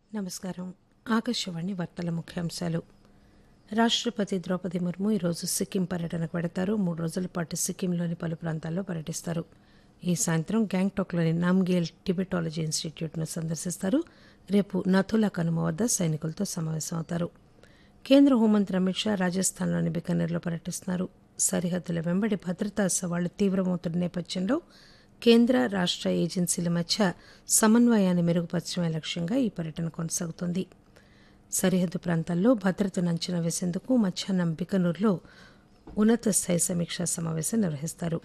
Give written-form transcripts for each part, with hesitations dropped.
నమస్కారం. ఆకాశవాణి వార్తల ముఖ్యాంశాలు. రాష్టపతి ద్రౌపది ముర్ము ఈరోజు సిక్కిం పర్యటనకు వెడతారు. 3 రోజుల పాటు సిక్కింలోని పలు ప్రాంతాల్లో పర్యటిస్తారు. ఈ సాయంత్రం గ్యాంగ్టాక్లోని నామ్గేల్ టిబెటాలజీ ఇన్స్టిట్యూట్ను సందర్శిస్తారు. రేపు నథులా కనుమ వద్ద సైనికులతో సమావేశమవుతారు. కేంద్ర హోంమంత్రి అమిత్ షా రాజస్థాన్లోని బికనేర్లో పర్యటిస్తున్నారు. సరిహద్దుల వెంబడి భద్రతా సవాళ్లు తీవ్రమవుతున్న నేపథ్యంలో కేంద్ర రాష్ట ఏజెన్సీల మధ్య సమన్వయాన్ని మెరుగుపరచడమే లక్ష్యంగా ఈ పర్యటన కొనసాగుతోంది. సరిహద్దు ప్రాంతాల్లో భద్రతను అంచనా వేసేందుకు మధ్యాహ్నం బికనూరులో ఉన్నత స్థాయి సమీక్షా సమావేశం నిర్వహిస్తారు.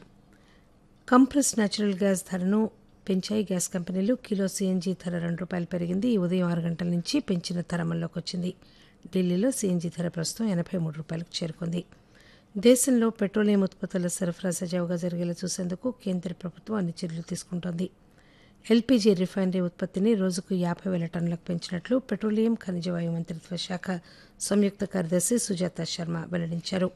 కంప్రెస్ న్యాచురల్ గ్యాస్ ధరను పెంచాయి గ్యాస్ కంపెనీలు. కిలో సీఎన్జీ ధర ₹2 పెరిగింది. ఈ ఉదయం 6 గంటల నుంచి పెంచిన ధర అమల్లోకి వచ్చింది. ఢిల్లీలో సీఎన్జీ ధర ప్రస్తుతం ₹83కు చేరుకుంది. దేశంలో పెట్రోలియం ఉత్పత్తుల సరఫరా సజావుగా జరిగేలా చూసేందుకు కేంద్ర ప్రభుత్వం అన్ని చర్యలు తీసుకుంటోంది. ఎల్పీజీ రిఫైనరీ ఉత్పత్తిని రోజుకు 50,000 టన్నులకు పెంచినట్లు పెట్రోలియం ఖనిజ వాయు మంత్రిత్వ శాఖ సంయుక్త కార్యదర్శి సుజాత శర్మ వెల్లడించారు.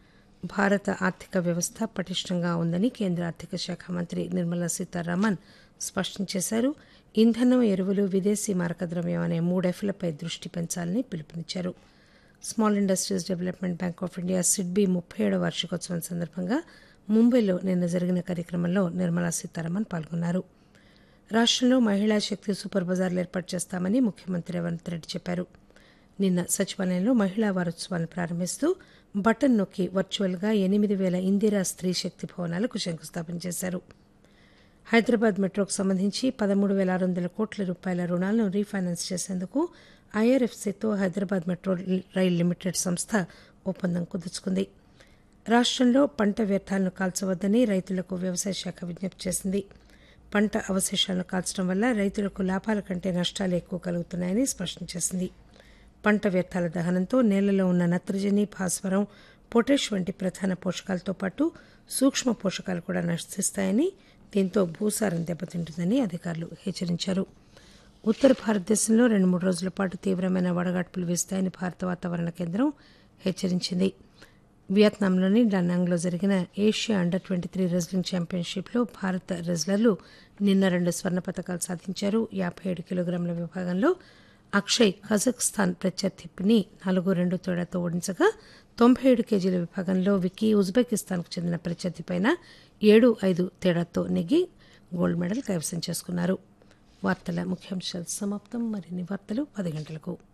భారత ఆర్థిక వ్యవస్థ పటిష్టంగా ఉందని కేంద్ర ఆర్థిక శాఖ మంత్రి నిర్మలా సీతారామన్ స్పష్టం చేశారు. ఇంధనం, ఎరువులు, విదేశీ మారకద్రవ్యం అనే 3 Fలపై దృష్టి పెంచాలని పిలుపునిచ్చారు. Small industries development bank of India SIDBI 37వ వార్షికోత్సవం సందర్భంగా ముంబైలో నిన్న జరిగిన కార్యక్రమంలో నిర్మలా సీతారామన్ పాల్గొన్నారు. రాష్టంలో మహిళా శక్తి సూపర్ బజార్లు ఏర్పాటు చేస్తామని ముఖ్యమంత్రి రేవంత్ రెడ్డి చెప్పారు. నిన్న సచివాలయంలో మహిళా వారోత్సవాలను ప్రారంభిస్తూ బటన్ నొక్కి వర్చువల్గా 8,000 ఇందిరా స్త్రీ శక్తి భవనాలకు శంకుస్థాపన చేశారు. హైదరాబాద్ మెట్రోకు సంబంధించి 13,600 కోట్ల రూపాయల రుణాలను రీఫైనాన్స్ చేసేందుకు ఐఆర్ఎఫ్సీతో హైదరాబాద్ మెట్రో రైల్ లిమిటెడ్ సంస్థ ఒప్పందం కుదుర్చుకుంది. రాష్టంలో పంట వ్యర్థాలను కాల్చవద్దని రైతులకు వ్యవసాయ శాఖ విజ్ఞప్తి చేసింది. పంట అవశేషాలను కాల్చడం వల్ల రైతులకు లాభాల కంటే నష్టాలు ఎక్కువ కలుగుతున్నాయని స్పష్టం చేసింది. పంట వ్యర్థాల దహనంతో నేలలో ఉన్న నత్రజని, భాస్వరం, పొటాష్ వంటి ప్రధాన పోషకాలతో పాటు సూక్ష్మ పోషకాలు కూడా నశిస్తాయని, దీంతో భూసారం దెబ్బతింటుందని అధికారులు హెచ్చరించారు. ఉత్తర భారతదేశంలో 2-3 రోజుల పాటు తీవ్రమైన వడగాడ్పులు వీస్తాయని భారత వాతావరణ కేంద్రం హెచ్చరించింది. వియత్నాంలోని డానాంగ్లో జరిగిన ఏషియా అండర్-23 రెజ్లింగ్ ఛాంపియన్షిప్లో భారత రెజ్లర్లు నిన్న 2 స్వర్ణ పతకాలు సాధించారు. 57 కిలోగ్రాముల విభాగంలో అక్షయ్ కజాఖ్స్తాన్ ప్రత్యర్థిని 4-2 తేడాతో ఓడించగా 97 కేజీల విభాగంలో విక్కీ ఉజ్బెకిస్తాన్కు చెందిన ప్రత్యర్థిపైన 7-5 తేడాతో నెగ్గి గోల్డ్ మెడల్ కైవసం చేసుకున్నారు. వార్తల ముఖ్యాంశాలు సమాప్తం. మరిన్ని వార్తలు 10 గంటలకు.